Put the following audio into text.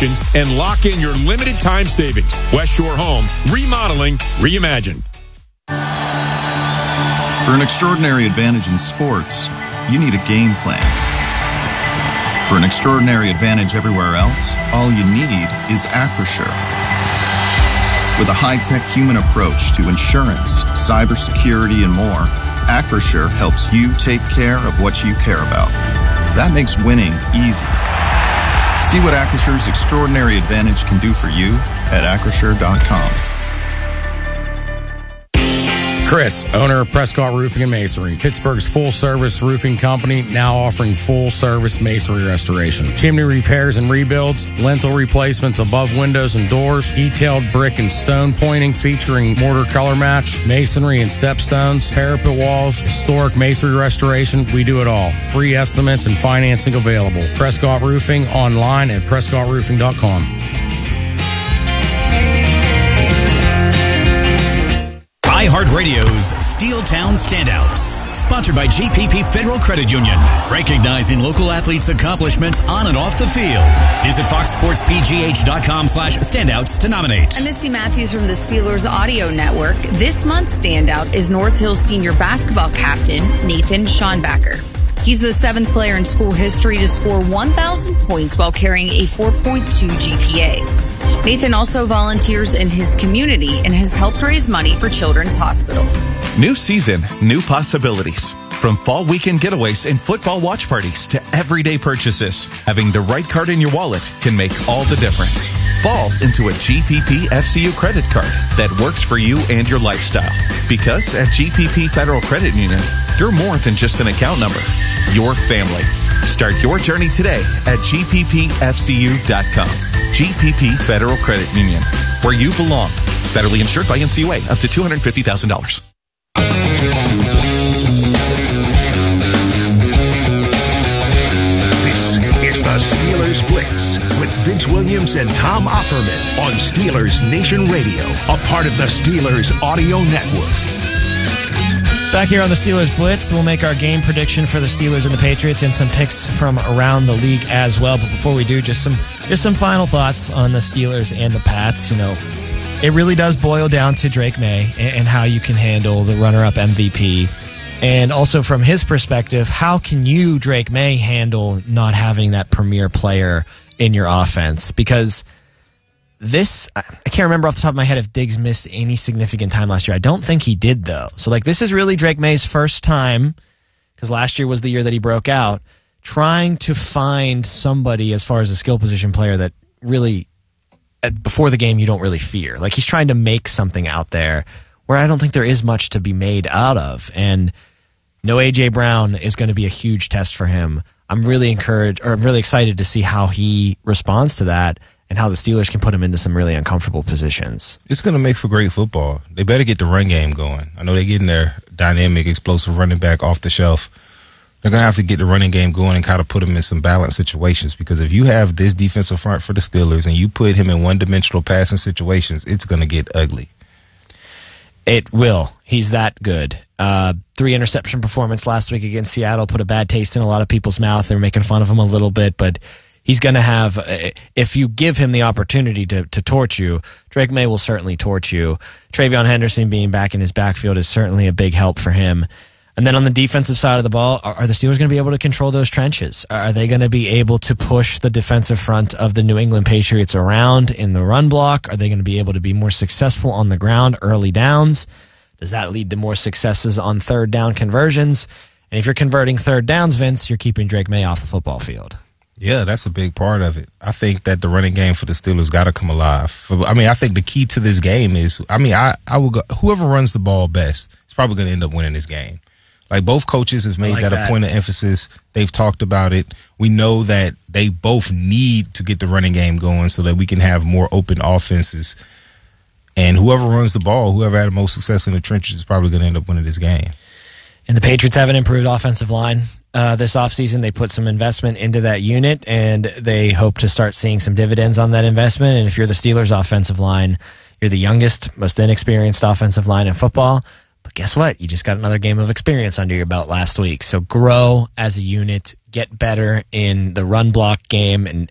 options and lock in your limited time savings. West Shore Home, remodeling, reimagined. For an extraordinary advantage in sports, you need a game plan. For an extraordinary advantage everywhere else, all you need is Acrisure. With a high-tech human approach to insurance, cybersecurity, and more, Acrisure helps you take care of what you care about. That makes winning easy. See what Acrisure's extraordinary advantage can do for you at Acrisure.com. Chris, owner of Prescott Roofing and Masonry, Pittsburgh's full-service roofing company, now offering full-service masonry restoration, chimney repairs and rebuilds, lintel replacements above windows and doors, detailed brick and stone pointing featuring mortar color match, masonry and stepstones, parapet walls, historic masonry restoration. We do it all. Free estimates and financing available. Prescott Roofing online at PrescottRoofing.com. iHeartRadio's Steel Town Standouts, sponsored by GPP Federal Credit Union, recognizing local athletes' accomplishments on and off the field. Visit foxsportspgh.com/standouts to nominate. I'm Missy Matthews from the Steelers Audio Network. This month's standout is North Hills senior basketball captain Nathan Schonbacher. He's the 7th player in school history to score 1,000 points while carrying a 4.2 GPA. Nathan also volunteers in his community and has helped raise money for Children's Hospital. New season, new possibilities. From fall weekend getaways and football watch parties to everyday purchases, having the right card in your wallet can make all the difference. Fall into a GPP FCU credit card that works for you and your lifestyle. Because at GPP Federal Credit Union, you're more than just an account number. Your family. Start your journey today at gppfcu.com. GPP Federal Credit Union, where you belong. Federally insured by NCUA, up to $250,000. This is the Steelers Blitz with Vince Williams and Tom Opperman on Steelers Nation Radio, a part of the Steelers Audio Network. Back here on the Steelers Blitz, we'll make our game prediction for the Steelers and the Patriots and some picks from around the league as well. But before we do, just some final thoughts on the Steelers and the Pats. You know, it really does boil down to Drake May and how you can handle the runner-up MVP. And also from his perspective, how can you, Drake May, handle not having that premier player in your offense? Because I can't remember off the top of my head if Diggs missed any significant time last year. I don't think he did, though. So, this is really Drake May's first time, because last year was the year that he broke out, trying to find somebody as far as a skill position player that really, before the game, you don't really fear. He's trying to make something out there where I don't think there is much to be made out of. And no A.J. Brown is going to be a huge test for him. I'm really excited to see how he responds to that, and how the Steelers can put him into some really uncomfortable positions. It's going to make for great football. They better get the run game going. I know they're getting their dynamic, explosive running back off the shelf. They're going to have to get the running game going and kind of put him in some balanced situations, because if you have this defensive front for the Steelers and you put him in one-dimensional passing situations, it's going to get ugly. It will. He's that good. 3-interception performance last week against Seattle put a bad taste in a lot of people's mouth. They're making fun of him a little bit, but he's going to have, if you give him the opportunity to torch you, Drake May will certainly torch you. Travion Henderson being back in his backfield is certainly a big help for him. And then on the defensive side of the ball, are the Steelers going to be able to control those trenches? Are they going to be able to push the defensive front of the New England Patriots around in the run block? Are they going to be able to be more successful on the ground early downs? Does that lead to more successes on third down conversions? And if you're converting third downs, Vince, you're keeping Drake May off the football field. Yeah, that's a big part of it. I think that the running game for the Steelers got to come alive. I think the key to this game is, I will go, whoever runs the ball best is probably going to end up winning this game. Both coaches have made that a point of emphasis. They've talked about it. We know that they both need to get the running game going so that we can have more open offenses. And whoever runs the ball, whoever had the most success in the trenches is probably going to end up winning this game. And the Patriots have an improved offensive line this offseason. They put some investment into that unit, and they hope to start seeing some dividends on that investment. And if you're the Steelers' offensive line, you're the youngest, most inexperienced offensive line in football. But guess what? You just got another game of experience under your belt last week. So grow as a unit, get better in the run block game, and